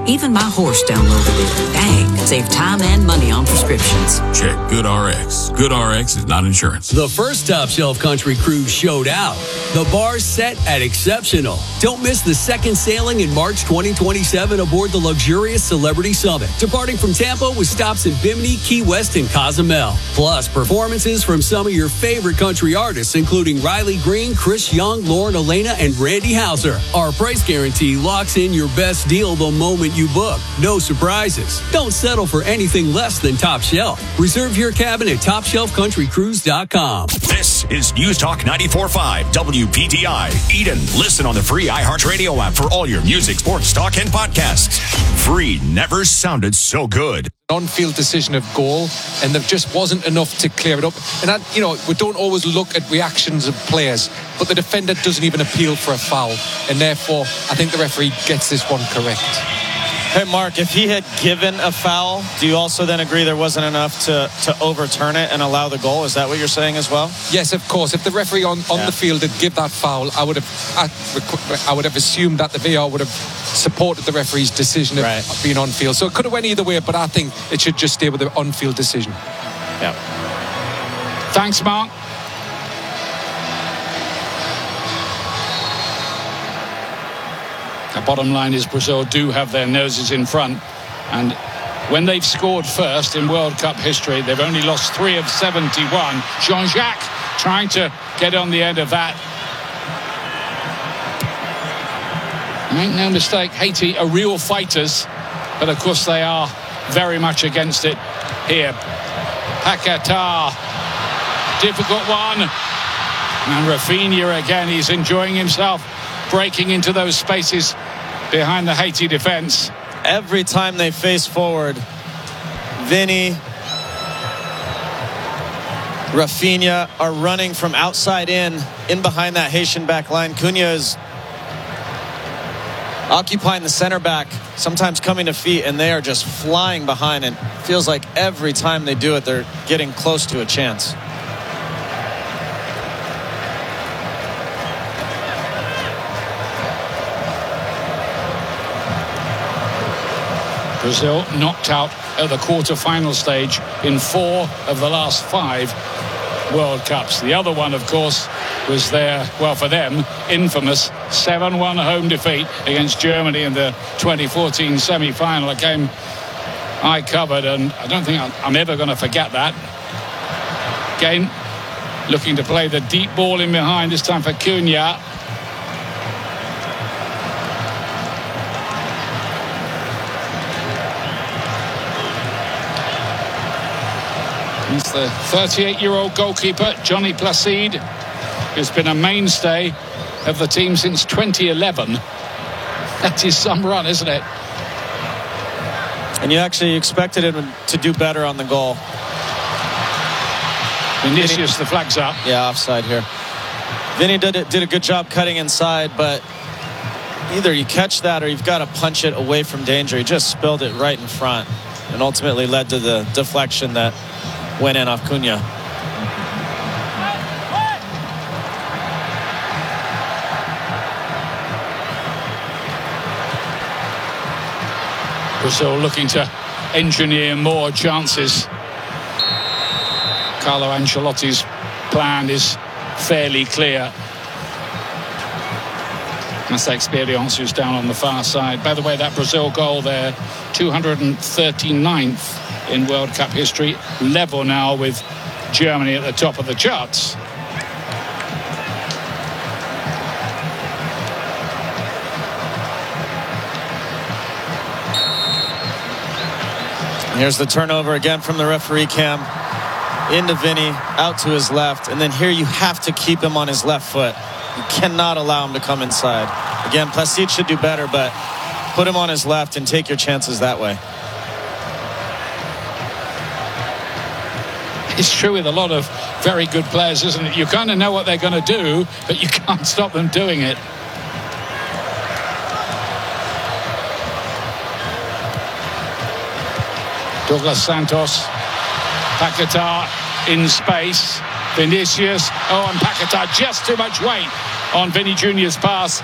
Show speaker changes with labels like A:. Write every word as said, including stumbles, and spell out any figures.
A: Even my horse downloaded it. Dang, save time and money on prescriptions.
B: Check GoodRx. GoodRx is not insurance.
C: The first Top Shelf Country Cruise showed out. The bar's set at exceptional. Don't miss the second sailing in March twenty twenty-seven aboard the luxurious Celebrity Summit, departing from Tampa with stops in Bimini, Key West, and Cozumel. Plus, performances from some of your favorite country artists, including Riley Green, Chris Young, Lauren Elena, and Randy Houser. Our price guarantee locks in your best deal the moment you book. No surprises. Don't settle for anything less than Top Shelf. Reserve your cabin at top shelf country cruise dot com.
D: This is News Talk ninety-four point five W P T I. Eden, listen on the free iHeartRadio app for all your music, sports, talk, and podcasts. Free never sounded so good.
E: On-field decision of goal, and there just wasn't enough to clear it up. And that, you know, we don't always look at reactions of players, but the defender doesn't even appeal for a foul, and therefore I think the referee gets this one correct.
F: Hey, Mark, if he had given a foul, do you also then agree there wasn't enough to, to overturn it and allow the goal? Is that what you're saying as well?
E: Yes, of course. If the referee on, on
F: yeah.
E: the field had give that foul, I would have I, I would have assumed that the V A R would have supported the referee's decision of
F: right.
E: being on field. So it could have went either way, but I think it should just stay with the on-field decision.
F: Yeah.
G: Thanks, Mark. The bottom line is Brazil do have their noses in front, and when they've scored first in World Cup history, they've only lost three of seventy-one. Jean-Jacques trying to get on the end of that. Make no mistake, Haiti are real fighters, but of course they are very much against it here. Paquetá, difficult one, and Rafinha again, he's enjoying himself, breaking into those spaces behind the Haiti defense.
F: Every time they face forward, Vinny, Rafinha are running from outside in, in behind that Haitian back line. Cunha is occupying the center back, sometimes coming to feet, and they are just flying behind. And it feels like every time they do it, they're getting close to a chance.
G: Brazil knocked out at the quarter-final stage in four of the last five World Cups. The other one, of course, was their, well, for them, infamous seven one home defeat against Germany in the twenty fourteen semi-final. A game I covered, and I don't think I'm ever going to forget that. Again, looking to play the deep ball in behind, this time for Cunha. It's the thirty-eight-year-old goalkeeper, Johnny Placide, who's been a mainstay of the team since twenty eleven. That is some run, isn't it?
F: And you actually expected him to do better on the goal.
G: Vinicius, the flag's up.
F: Yeah, offside here. Vinny did, it, did a good job cutting inside, but either you catch that or you've got to punch it away from danger. He just spilled it right in front and ultimately led to the deflection that went in off Cunha.
G: Brazil looking to engineer more chances. Carlo Ancelotti's plan is fairly clear. That's Experience, who's down on the far side. By the way, that Brazil goal there, two hundred thirty-ninth in World Cup history, level now with Germany at the top of the charts.
F: Here's the turnover again from the referee cam. Into Vinny, out to his left, and then here you have to keep him on his left foot. You cannot allow him to come inside. Again, Placide should do better, but put him on his left and take your chances that way.
G: It's true with a lot of very good players, isn't it? You kind of know what they're going to do, but you can't stop them doing it. Douglas Santos, Paquetá in space, Vinicius, oh, and Paquetá, just too much weight on Vinny Junior's pass.